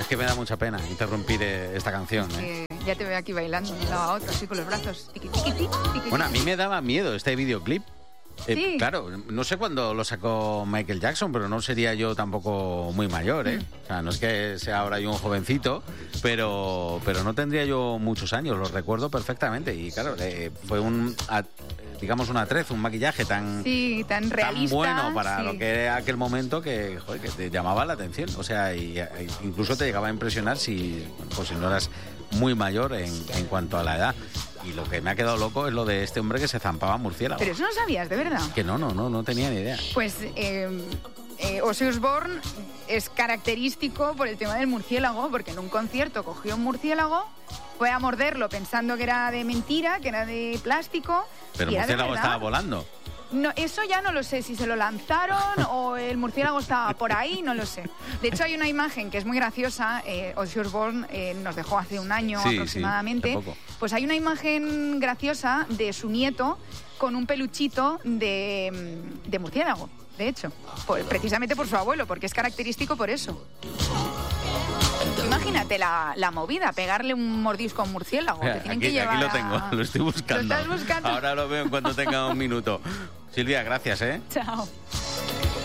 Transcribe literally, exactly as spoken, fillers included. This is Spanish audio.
es que me da mucha pena interrumpir eh, esta canción. ¿eh? Eh, ya te veo aquí bailando de un lado a otro, así con los brazos. Tiqui, tiqui, tiqui, tiqui. Bueno, a mí me daba miedo este videoclip. Eh, Sí. Claro, no sé cuándo lo sacó Michael Jackson, pero no sería yo tampoco muy mayor, ¿eh? Mm. O sea, no es que sea ahora yo un jovencito, pero, pero no tendría yo muchos años, lo recuerdo perfectamente. Y claro, eh, fue un, a- digamos, un atrezo, un maquillaje tan, Sí, tan tan realista. bueno para sí. lo que era aquel momento que, joder, que te llamaba la atención. O sea, y, y incluso te llegaba a impresionar si, pues, si no eras muy mayor en, en cuanto a la edad. Y lo que me ha quedado loco es lo de este hombre que se zampaba murciélago. Pero eso no sabías, de verdad. Que no, no, no, no tenía ni idea. Pues eh, eh, Ozzy Osbourne es característico por el tema del murciélago, porque en un concierto cogió un murciélago, fue a morderlo pensando que era de mentira, que era de plástico. Pero y el era de murciélago verdad. estaba volando. No, eso ya no lo sé, si se lo lanzaron o el murciélago estaba por ahí, no lo sé. De hecho, hay una imagen que es muy graciosa, eh, Ozzy Osbourne eh, nos dejó hace un año Sí, aproximadamente. sí, hace poco. Pues hay una imagen graciosa de su nieto con un peluchito de, de murciélago, de hecho, por- precisamente por su abuelo, porque es característico por eso. Imagínate la, la movida, pegarle un mordisco a un murciélago. Mira, que tienen aquí, que llevar aquí lo a- tengo, lo estoy buscando. ¿Lo estás buscando? Ahora lo veo en cuanto tenga un minuto. Silvia, gracias, ¿eh? Chao.